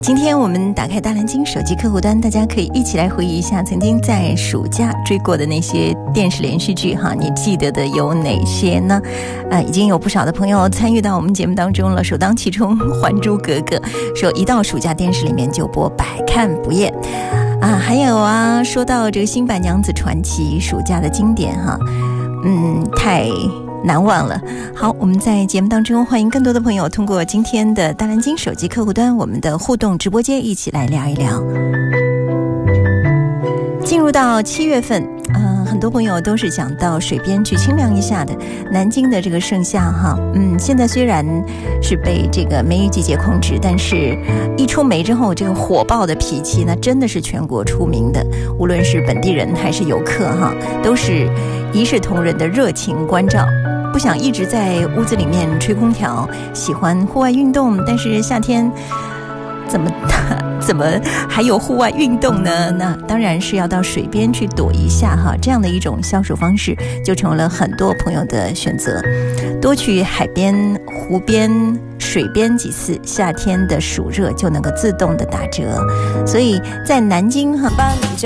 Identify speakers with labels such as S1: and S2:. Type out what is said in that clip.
S1: 今天我们打开大蓝鲸手机客户端，大家可以一起来回忆一下曾经在暑假追过的那些电视连续剧哈，你记得的有哪些呢？已经有不少的朋友参与到我们节目当中了，首当其冲《还珠格格》，说一到暑假电视里面就播，百看不厌啊。还有啊，说到这个新版娘子传奇，暑假的经典哈，太难忘了。好，我们在节目当中欢迎更多的朋友通过今天的大蓝鲸手机客户端我们的互动直播间一起来聊一聊。进入到7月份，很多朋友都是想到水边去清凉一下的。南京的这个盛夏哈，现在虽然是被这个梅雨季节控制，但是一出梅之后，这个火爆的脾气那真的是全国出名的，无论是本地人还是游客哈，都是一视同仁的热情关照。不想一直在屋子里面吹空调，喜欢户外运动，但是夏天怎么还有户外运动呢？那当然是要到水边去躲一下哈，这样的一种消暑方式就成了很多朋友的选择。多去海边、湖边、水边几次，夏天的暑热就能够自动的打折。所以在南京哈，